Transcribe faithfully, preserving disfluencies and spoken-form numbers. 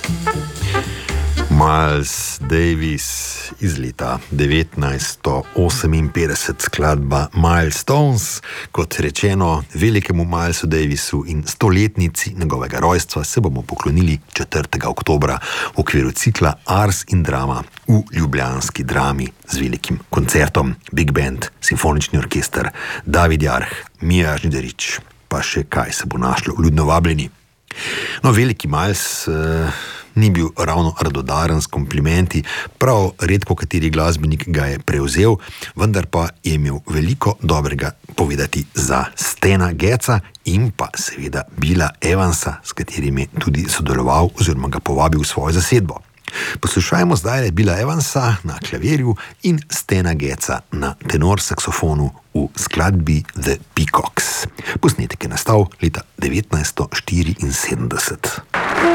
Miles Davis iz leta devetnajststo oseminpetdeset, skladba Milestones. Kot rečeno, velikemu Milesu Davisu in stoletnici njegovega rojstva se bomo poklonili četrtega oktobra v okviru cikla Ars in drama v ljubljanski Drami z velikim koncertom. Big Band, simfonični orkester, David Jarh, Mija Žnidarič, pa še kaj se bo našlo, ljudno vabljeni. No, veliki Miles uh, ni bil ravno radodaren s komplimenti, prav redko kateri glasbenik ga je prevzel, vendar pa je imel veliko dobrega povedati za Stana Getza in pa seveda Billa Evansa, s katerim je tudi sodeloval oziroma ga povabil v svojo zasedbo. Poslušajmo zdaj Billa Evansa na klavirju in Stana Getza na tenor saksofonu v skladbi The Peacocks. Posnetek je nastal leta devetnajststo štiriinsedemdeset.